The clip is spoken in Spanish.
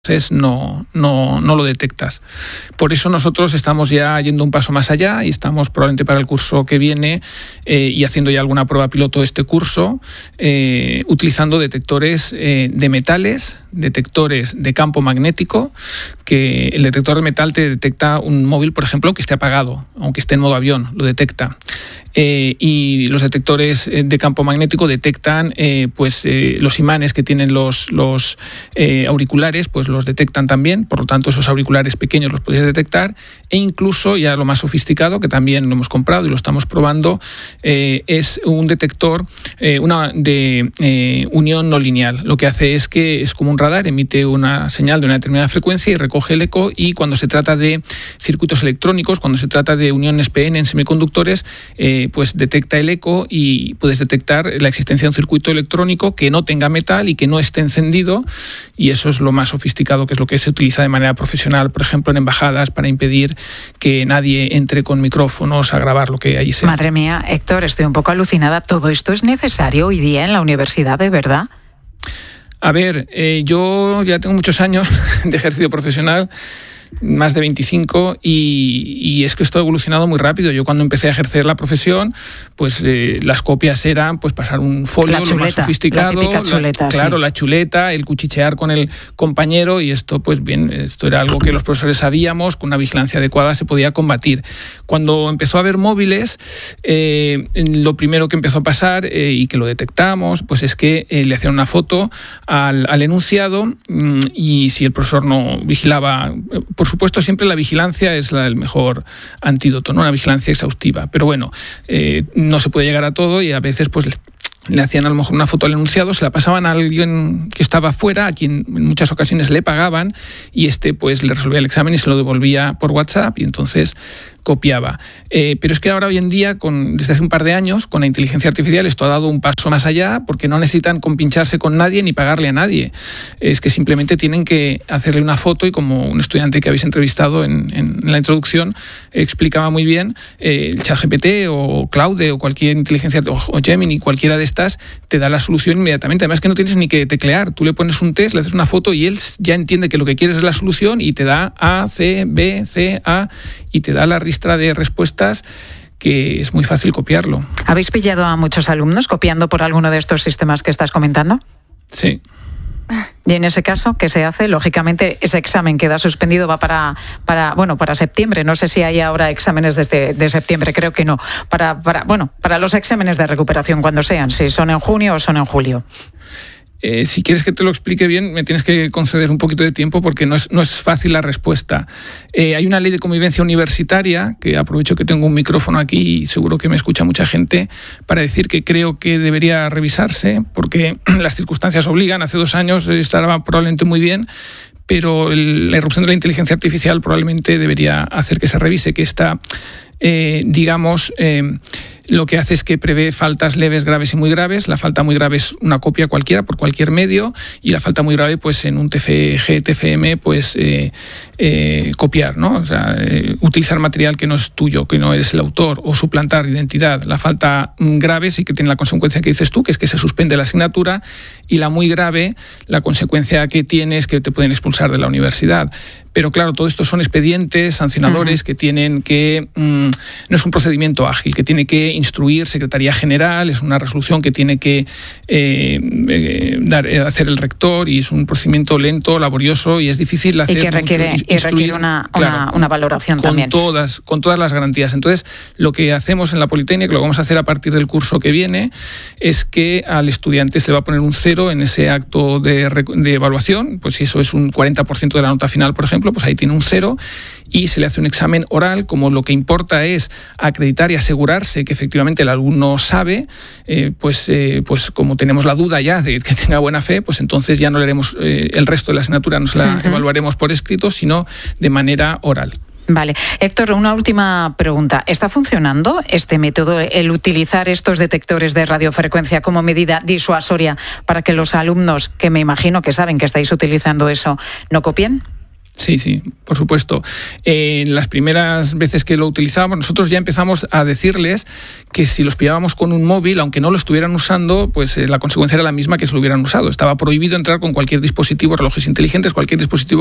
entonces no lo detectas. Por eso nosotros estamos ya yendo un paso más allá y estamos probablemente para el curso que viene y haciendo ya alguna prueba piloto de este curso, utilizando detectores de metales, detectores de campo magnético, que el detector de metal te detecta un móvil, por ejemplo, que esté apagado, aunque esté en modo avión, lo detecta. Y los detectores de campo magnético detectan los imanes que tienen los auriculares, pues los detectan también, por lo tanto esos auriculares pequeños los podéis detectar, e incluso ya lo más sofisticado, que también lo hemos comprado y lo estamos probando, es un detector de unión no lineal. Lo que hace es que es como un radar, emite una señal de una determinada frecuencia y recoge el eco, y cuando se trata de circuitos electrónicos, cuando se trata de uniones PN en semiconductores, pues detecta el eco y puedes detectar la existencia de un circuito electrónico que no tenga metal y que no esté encendido, y eso es lo más sofisticado, que es lo que se utiliza de manera profesional, por ejemplo, en embajadas, para impedir que nadie entre con micrófonos a grabar lo que allí sea. Madre mía, Héctor, estoy un poco alucinada. ¿Todo esto es necesario hoy día en la universidad, de verdad? A ver, yo ya tengo muchos años de ejercicio profesional, más de 25, y es que esto ha evolucionado muy rápido. Yo cuando empecé a ejercer la profesión, pues las copias eran pues pasar un folio, lo más sofisticado, la típica chuleta, claro, sí. La chuleta, el cuchichear con el compañero, y esto pues bien, esto era algo que los profesores sabíamos, con una vigilancia adecuada se podía combatir. Cuando empezó a haber móviles, lo primero que empezó a pasar, y que lo detectamos, pues es que le hacían una foto al enunciado, y si el profesor no vigilaba, por supuesto, siempre la vigilancia es el mejor antídoto, ¿no? Una vigilancia exhaustiva. Pero bueno, no se puede llegar a todo, y a veces pues le hacían a lo mejor una foto al enunciado, se la pasaban a alguien que estaba fuera, a quien en muchas ocasiones le pagaban, y pues le resolvía el examen y se lo devolvía por WhatsApp, y entonces copiaba. Pero es que ahora, hoy en día, desde hace un par de años, con la inteligencia artificial, esto ha dado un paso más allá, porque no necesitan compincharse con nadie ni pagarle a nadie. Es que simplemente tienen que hacerle una foto, y como un estudiante que habéis entrevistado en la introducción explicaba muy bien, el ChatGPT o Claude o cualquier inteligencia, o Gemini, cualquiera de estas, te da la solución inmediatamente. Además que no tienes ni que teclear, tú le pones un test, le haces una foto y él ya entiende que lo que quieres es la solución, y te da A, C, B, C, A, y te da la ristra de respuestas, que es muy fácil copiarlo. ¿Habéis pillado a muchos alumnos copiando por alguno de estos sistemas que estás comentando? Sí. Y en ese caso, ¿qué se hace? Lógicamente, ese examen queda suspendido, va para septiembre. No sé si hay ahora exámenes de septiembre, creo que no. Para los exámenes de recuperación, cuando sean, si son en junio o son en julio. Si quieres que te lo explique bien, me tienes que conceder un poquito de tiempo, porque no es fácil la respuesta. Hay una ley de convivencia universitaria, que aprovecho que tengo un micrófono aquí y seguro que me escucha mucha gente, para decir que creo que debería revisarse, porque las circunstancias obligan. Hace 2 años estaba probablemente muy bien, pero la irrupción de la inteligencia artificial probablemente debería hacer que se revise, que está, lo que hace es que prevé faltas leves, graves y muy graves. La falta muy grave es una copia cualquiera por cualquier medio, y la falta muy grave, pues en un TFG, TFM, pues copiar, ¿no? O sea, utilizar material que no es tuyo, que no eres el autor, o suplantar identidad. La falta grave sí que tiene la consecuencia que dices tú, que es que se suspende la asignatura, y la muy grave, la consecuencia que tiene es que te pueden expulsar de la universidad. Pero claro, todo esto son expedientes sancionadores que tienen que... no es un procedimiento ágil, que tiene que instruir Secretaría General, es una resolución que tiene que hacer el rector, y es un procedimiento lento, laborioso, y es difícil hacer. Y que requiere una valoración con también. Con todas las garantías. Entonces, lo que hacemos en la Politécnica, lo que vamos a hacer a partir del curso que viene, es que al estudiante se le va a poner un 0 en ese acto de evaluación. Pues si eso es un 40% de la nota final, por ejemplo, pues ahí tiene un 0, y se le hace un examen oral. Como lo que importa es acreditar y asegurarse que efectivamente el alumno sabe, pues como tenemos la duda ya de que tenga buena fe, pues entonces ya no le haremos el resto de la asignatura, no se la evaluaremos por escrito, sino de manera oral. Vale. Héctor, una última pregunta. ¿Está funcionando este método, el utilizar estos detectores de radiofrecuencia como medida disuasoria para que los alumnos, que me imagino que saben que estáis utilizando eso, no copien? Sí, por supuesto. En las primeras veces que lo utilizábamos, nosotros ya empezamos a decirles que si los pillábamos con un móvil, aunque no lo estuvieran usando, pues la consecuencia era la misma que si lo hubieran usado. Estaba prohibido entrar con cualquier dispositivo, relojes inteligentes, cualquier dispositivo